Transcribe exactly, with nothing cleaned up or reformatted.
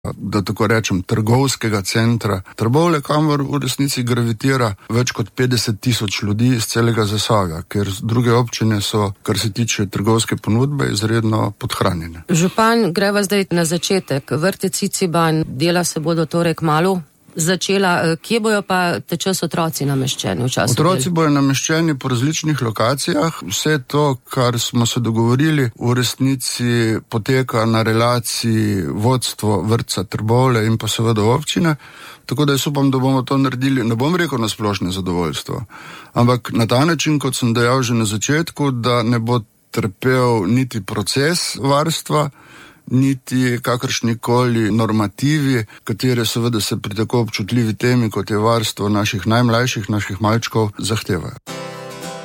da tako rečem, trgovskega centra Trbovlje, kamor v resnici gravitira več kot petdeset tisoč ljudi iz celega Zasavja, ker druge občine so, kar se tiče trgovske ponudbe, izredno podhranjene. Župan, greva zdaj na začetek. Vrtec Ciciban, dela se bodo torej kmalu začela. Kje bojo pa te čas otroci nameščeni v času? Otroci bojo nameščeni po različnih lokacijah. Vse to, kar smo se dogovorili, v resnici poteka na relaciji vodstvo vrtca Trbovlje in pa seveda občine. Tako da jaz upam, da bomo to naredili, ne bom rekel na splošno zadovoljstvo, ampak na ta način, kot sem dejal že na začetku, da ne bo trpel niti proces varstva, niti kakršnikoli normativi, katere seveda se pri tako občutljivi temi, kot je varstvo naših najmlajših, naših malčkov, zahtevajo.